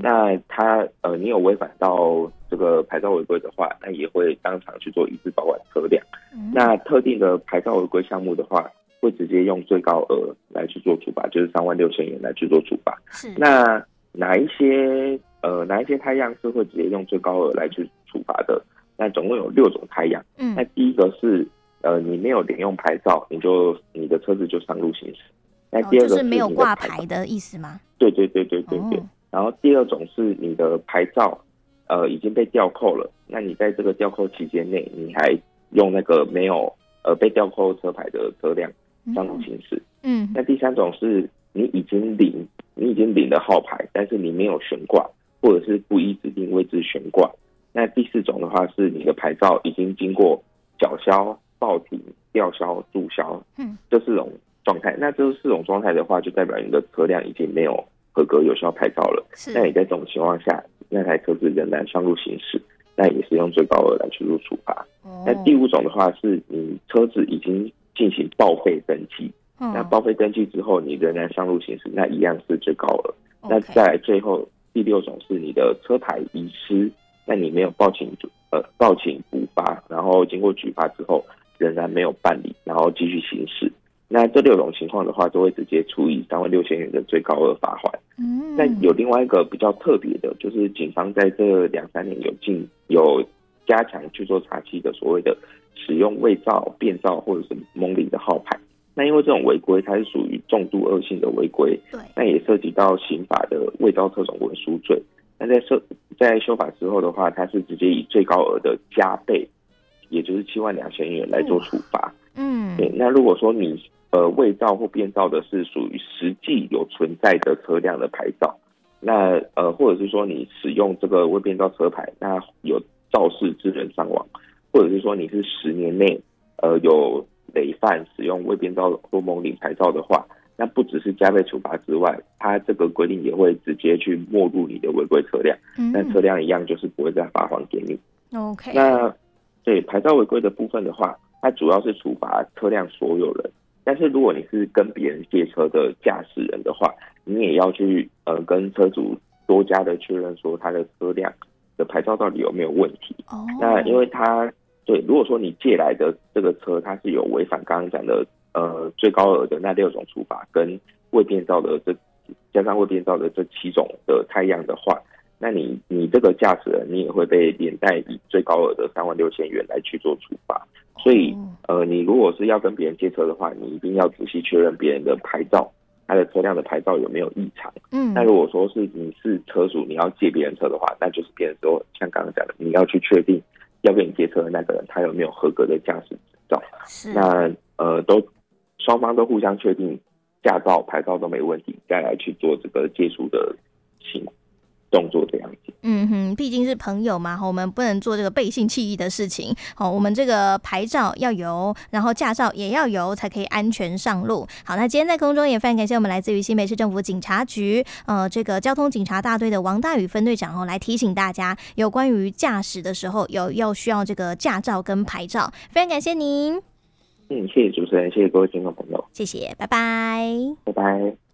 那你有违反到这个牌照违规的话，那也会当场去做移置保管车辆。那特定的牌照违规项目的话，会直接用最高额来去做处罚，就是36000元来去做处罚。那哪一些胎样是会直接用最高额来去处罚的？那总共有6种胎样。那第一个是你没有领用牌照，你的车子就上路行驶。那第二个就是没有挂牌的意思吗？ 对。然后第二种是你的牌照已经被吊扣了，那你在这个吊扣期间内，你还用那个没有被吊扣车牌的车辆上路行驶。那第三种是你已经领了号牌，但是你没有悬挂，或者是不依指定位置悬挂。那第四种的话是你的牌照已经经过缴销、报停、吊销、注销，这4种状态。那这4种状态的话，就代表你的车辆已经没有合格有效牌照了。那你在这种情况下，那台车子仍然上路行驶，那也是用最高额来去做处罚。那第5种的话是你车子已经进行报废登记，那报废登记之后你仍然上路行驶，那一样是最高额。那再来最后第6种是你的车牌遗失，那你没有报请补发，然后经过举发之后仍然没有办理，然后继续行驶。那这6种情况的话，都会直接处以36000元的最高额罚款。那有另外一个比较特别的，就是警方在这2-3年有加强去做查缉的所谓的使用伪造、变造或者是蒙领的号牌。那因为这种违规，它是属于重度恶性的违规，那也涉及到刑法的伪造特种文书罪。那在修法之后的话，它是直接以最高额的加倍，也就是72000元来做处罚。对。那如果说你伪造或变造的是属于实际有存在的车辆的牌照，那或者是说你使用这个未变造车牌，那有肇事致人伤亡，或者是说你是10年内有累犯使用未变造或蒙领牌照的话，那不只是加倍处罚之外，它这个规定也会直接去没入你的违规车辆，那车辆一样就是不会再发还给你。那对牌照违规的部分的话，它主要是处罚车辆所有人。但是如果你是跟别人借车的驾驶人的话，你也要去跟车主多加的确认说他的车辆的牌照到底有没有问题。那因为如果说你借来的这个车它是有违反刚刚讲的最高额的那6种处罚，跟未变造的加上未变造的这7种的胎样的话，那你这个驾驶人你也会被连带以最高额的36000元来去做处罚。所以你如果是要跟别人借车的话，你一定要仔细确认别人的牌照，他的车辆的牌照有没有异常。那如果说是你是车主，你要借别人车的话，那就是别人说像刚刚讲的，你要去确定要跟你借车的那个人他有没有合格的驾驶执照。那双方都互相确定驾照牌照都没问题，再来去做这个借书的动作这样子。 毕竟是朋友嘛，我们不能做这个背信弃义的事情。我们这个牌照要有，然后驾照也要有，才可以安全上路。好，那今天在空中也非常感谢我们来自于新北市政府警察局这个交通警察大队的王大宇分队长来提醒大家有关于驾驶的时候要需要这个驾照跟牌照。非常感谢您。 谢谢主持人，谢谢各位听众朋友， 谢谢，拜拜， 拜拜。